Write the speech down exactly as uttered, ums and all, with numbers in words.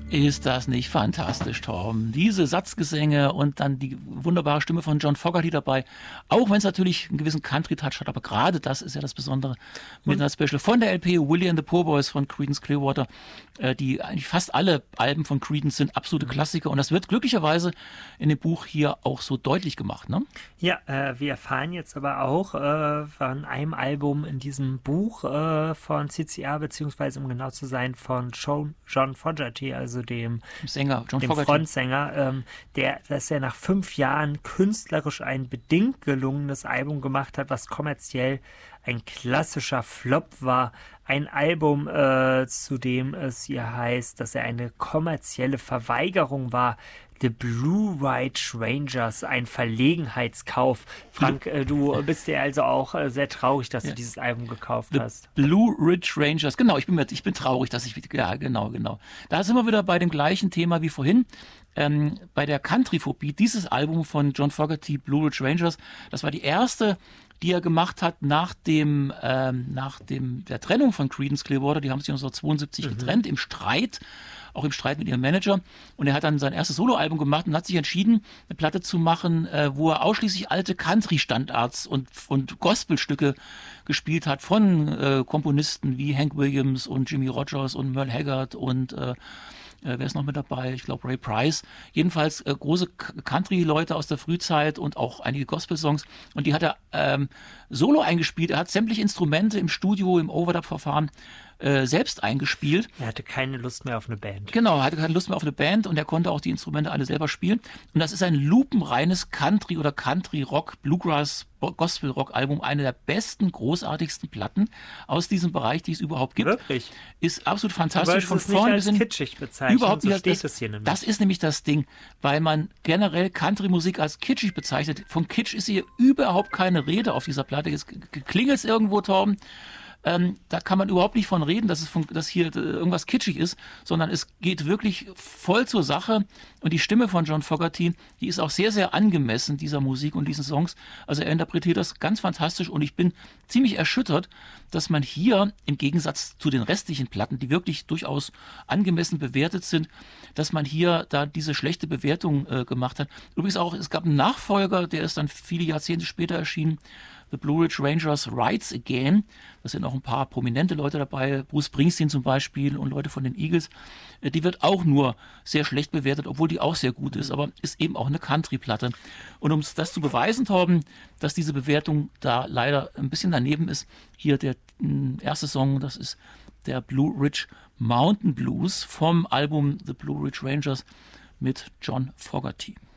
Ist das nicht fantastisch, Torben? Diese Satzgesänge und dann die wunderbare Stimme von John Fogerty dabei. Auch wenn es natürlich einen gewissen Country-Touch hat, aber gerade das ist ja das Besondere. Midnight Special von der L P Willie and the Poor Boys von Creedence Clearwater. Äh, die eigentlich fast alle Alben von Creedence sind absolute Klassiker und das wird glücklicherweise in dem Buch hier auch so deutlich gemacht, ne? Ja, äh, wir erfahren jetzt aber auch äh, von einem Album in diesem Buch äh, von C C R, beziehungsweise um genau zu sein, von John, John Fogerty, also dem, Sänger, John dem Fogerty. Frontsänger, ähm, der, dass er nach fünf Jahren künstlerisch ein bedingt gelungenes Album gemacht hat, was kommerziell ein klassischer Flop war. Ein Album, äh, zu dem es hier heißt, dass er eine kommerzielle Verweigerung war. The Blue Ridge Rangers, ein Verlegenheitskauf. Frank, äh, du bist ja also auch äh, sehr traurig, dass ja. du dieses Album gekauft The hast. Blue Ridge Rangers, genau, ich bin, ich bin traurig, dass ich, ja, genau, genau. Da sind wir wieder bei dem gleichen Thema wie vorhin. Ähm, bei der Countryphobie, dieses Album von John Fogerty, Blue Ridge Rangers, das war die erste, die er gemacht hat nach dem, ähm, nach dem, der Trennung von Creedence Clearwater. Die haben sich neunzehnhundertzweiundsiebzig mhm. getrennt, im Streit, auch im Streit mit ihrem Manager. Und er hat dann sein erstes Soloalbum gemacht und hat sich entschieden, eine Platte zu machen, äh, wo er ausschließlich alte Country-Standards und, und Gospelstücke gespielt hat von äh, Komponisten wie Hank Williams und Jimmy Rogers und Merle Haggard und äh, Äh, wer ist noch mit dabei? Ich glaube Ray Price. Jedenfalls äh, große Country-Leute aus der Frühzeit und auch einige Gospel-Songs. Und die hat er ähm, solo eingespielt. Er hat sämtliche Instrumente im Studio, im Overdub-Verfahren äh, selbst eingespielt. Er hatte keine Lust mehr auf eine Band. Genau, er hatte keine Lust mehr auf eine Band und er konnte auch die Instrumente alle selber spielen. Und das ist ein lupenreines Country- oder Country-Rock, Bluegrass, Gospel-Rock-Album, eine der besten, großartigsten Platten aus diesem Bereich, die es überhaupt gibt. Wirklich? Ist absolut fantastisch. Von vorne bis hin. Kitschig bezeichnet. Überhaupt so nicht. Steht Das, das, hier nämlich. das ist nämlich das Ding, weil man generell Country-Musik als kitschig bezeichnet. Von Kitsch ist hier überhaupt keine Rede auf dieser Platte. Jetzt klingelt es irgendwo, Torben. Ähm, da kann man überhaupt nicht von reden, dass es von, dass hier äh, irgendwas kitschig ist, sondern es geht wirklich voll zur Sache. Und die Stimme von John Fogerty, die ist auch sehr, sehr angemessen dieser Musik und diesen Songs. Also er interpretiert das ganz fantastisch und ich bin ziemlich erschüttert, dass man hier im Gegensatz zu den restlichen Platten, die wirklich durchaus angemessen bewertet sind, dass man hier da diese schlechte Bewertung äh, gemacht hat. Übrigens auch, es gab einen Nachfolger, der ist dann viele Jahrzehnte später erschienen, The Blue Ridge Rangers Rides Again. Da sind auch ein paar prominente Leute dabei, Bruce Springsteen zum Beispiel und Leute von den Eagles. Die wird auch nur sehr schlecht bewertet, obwohl die auch sehr gut ist, aber ist eben auch eine Country-Platte. Und um das zu beweisen, Torben, dass diese Bewertung da leider ein bisschen daneben ist, hier der mh, erste Song, das ist der Blue Ridge Mountain Blues vom Album The Blue Ridge Rangers mit John Fogerty.